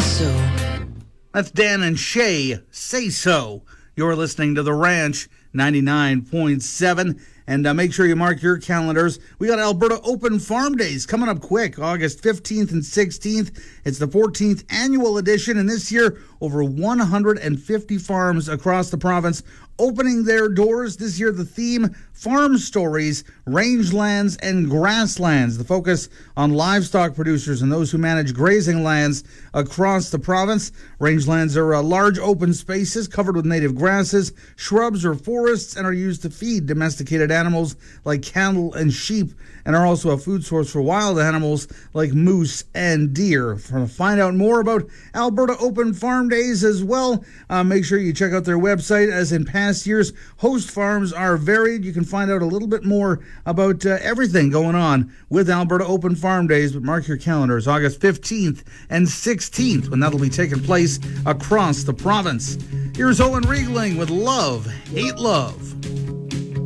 so. That's Dan and Shay, Say So. You're listening to The Ranch 99.7. And make sure you mark your calendars. We got Alberta Open Farm Days coming up quick, August 15th and 16th. It's the 14th annual edition, and this year, over 150 farms across the province opening their doors. This year, the theme, Farm Stories, Rangelands and Grasslands. The focus on livestock producers and those who manage grazing lands across the province. Rangelands are large open spaces covered with native grasses, shrubs, or forests, and are used to feed domesticated animals like cattle and sheep, and are also a food source for wild animals like moose and deer. To find out more about Alberta Open Farm Days as well, make sure you check out their website. As in past years, host farms are varied. You can find out a little bit more about everything going on with Alberta Open Farm Days, but mark your calendars, August 15th and 16th, when that'll be taking place across the province. Here's Owen Riegling with Love, Hate Love.